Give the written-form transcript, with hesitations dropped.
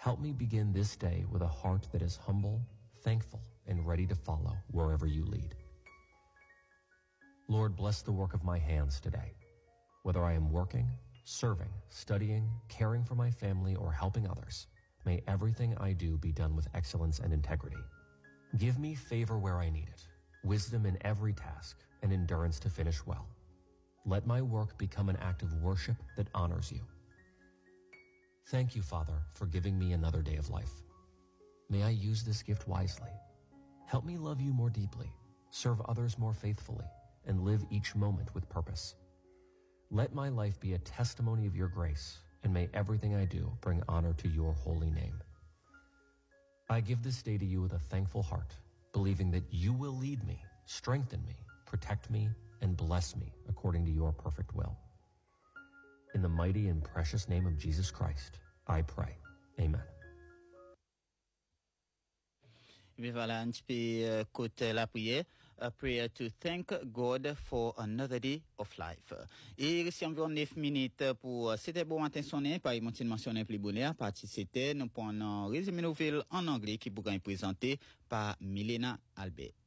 Help me begin this day with a heart that is humble, thankful, and ready to follow wherever you lead. Lord, bless the work of my hands today. Whether I am working, serving, studying, caring for my family, or helping others, may everything I do be done with excellence and integrity. Give me favor where I need it, wisdom in every task, and endurance to finish well. Let my work become an act of worship that honors you. Thank you, Father, for giving me another day of life. May I use this gift wisely. Help me love you more deeply, serve others more faithfully, and live each moment with purpose. Let my life be a testimony of your grace, and may everything I do bring honor to your holy name. I give this day to you with a thankful heart, believing that you will lead me, strengthen me, protect me, and bless me according to your perfect will. In the mighty and precious name of Jesus Christ, I pray. Amen. Voilà un petit peu côté la prière. A prayer to thank God for another day of life. Et il reste environ 9 minutes pour c'était bon matin sonné par mon mentionné plus bonheur partie c'était nous prenons résumé nouvelle en anglais qui pourra être présenté par Milena Albert.